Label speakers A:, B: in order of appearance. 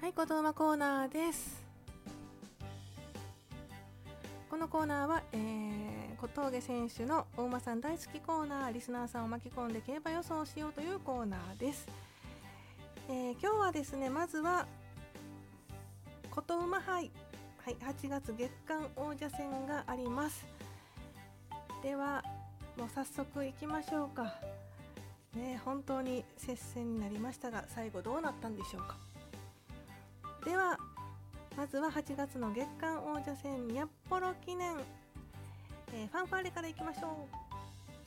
A: はい、こと馬コーナーです。このコーナーは、小峠選手のお馬さん大好きコーナー、リスナーさんを巻き込んで競馬予想しようというコーナーです。今日はですね、まずはこと馬杯、はい、8月月間王者戦があります。ではもう早速いきましょうかね。本当に接戦になりましたが、最後どうなったんでしょうか。ではまずは8月の月間王者戦ニャッポロ記念、ファンファーレからいきましょう。